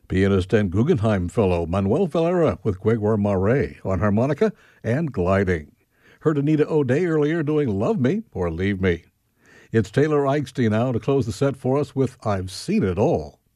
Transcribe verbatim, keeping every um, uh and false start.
Pianist and Guggenheim Fellow Manuel Valera with Gregor Mare on harmonica and gliding. Heard Anita O'Day earlier doing Love Me or Leave Me. It's Taylor Eichstein now to close the set for us with I've Seen It All.